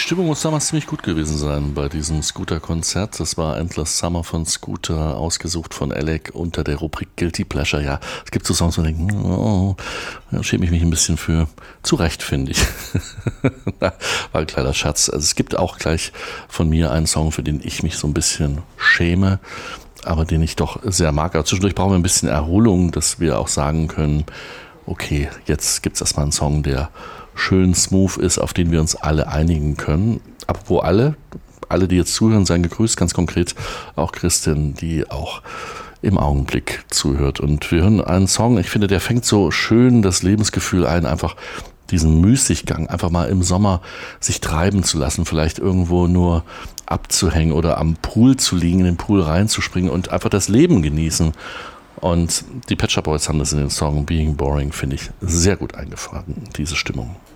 Stimmung muss damals ziemlich gut gewesen sein bei diesem Scooter-Konzert. Das war Endless Summer von Scooter, ausgesucht von Alec unter der Rubrik Guilty Pleasure. Ja, es gibt so Songs, wo man denkt, oh, da schäme ich mich ein bisschen für. Zu Recht, finde ich. War ein kleiner Schatz. Also es gibt auch gleich von mir einen Song, für den ich mich so ein bisschen schäme, aber den ich doch sehr mag. Aber zwischendurch brauchen wir ein bisschen Erholung, dass wir auch sagen können, okay, jetzt gibt es erstmal einen Song, der schön smooth ist, auf den wir uns alle einigen können. Apropos alle, die jetzt zuhören, seien gegrüßt, ganz konkret auch Christin, die auch im Augenblick zuhört. Und wir hören einen Song, ich finde, der fängt so schön das Lebensgefühl ein, einfach diesen Müßiggang, einfach mal im Sommer sich treiben zu lassen, vielleicht irgendwo nur abzuhängen oder am Pool zu liegen, in den Pool reinzuspringen und einfach das Leben genießen. Und die Pet Shop Boys haben das in den Song Being Boring, finde ich, sehr gut eingefangen, diese Stimmung.